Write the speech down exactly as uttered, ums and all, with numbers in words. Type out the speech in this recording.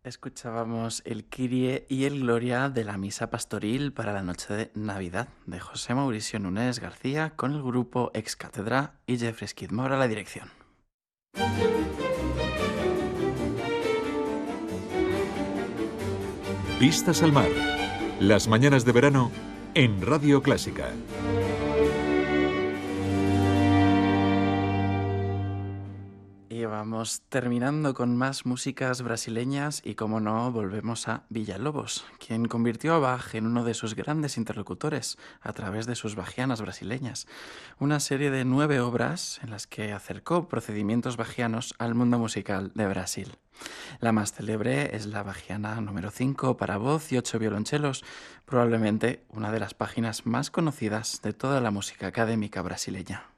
Escuchábamos el Kyrie y el Gloria de la Misa Pastoril para la noche de Navidad de José Mauricio Núñez García con el grupo Ex Cátedra y Jeffrey Skidmore a la dirección. Vistas al mar. Las mañanas de verano en Radio Clásica. Y vamos terminando con más músicas brasileñas y, como no, volvemos a Villalobos, quien convirtió a Bach en uno de sus grandes interlocutores a través de sus bachianas brasileñas, una serie de nueve obras en las que acercó procedimientos bachianos al mundo musical de Brasil. La más célebre es la bachiana número cinco para voz y ocho violonchelos, probablemente una de las páginas más conocidas de toda la música académica brasileña.